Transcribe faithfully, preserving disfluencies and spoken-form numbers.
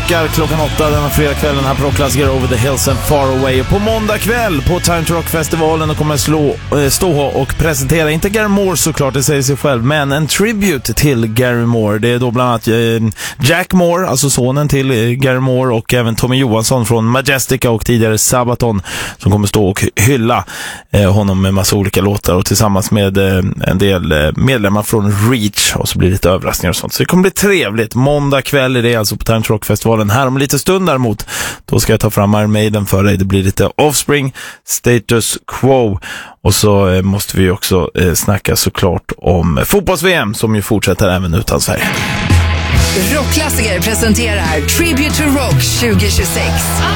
rockar klockan åtta denna fredagskvällen här på Rockklassiker Over the Hills and Far Away. På måndag kväll på Time to Rock-festivalen kommer jag slå, äh, stå och presentera, inte Gary Moore såklart, det säger sig själv, men en tribute till Gary Moore. Det är då bland annat äh, Jack Moore, alltså sonen till äh, Gary Moore, och även Tommy Johansson från Majestica och tidigare Sabaton som kommer stå och hylla äh, honom med massa olika låtar, och tillsammans med äh, en del äh, medlemmar från Reach, och så blir det lite överraskningar och sånt. Så det kommer bli trevligt. Måndag kväll är det alltså på Time to Rock-festivalen. Här om lite stund däremot, då ska jag ta fram Iron Maiden för dig. Det blir lite Offspring, Status Quo, och så eh, måste vi också eh, snacka såklart om fotbolls-V M som ju fortsätter även utan Sverige. Rockklassiker presenterar Tribute to Rock tjugo tjugosex.